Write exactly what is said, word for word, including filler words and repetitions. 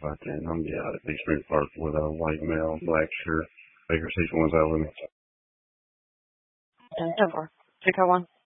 five ten. I'm yeah at Big Spring Park with a white male, black shirt. Baker six one seven. ten four. Three car one.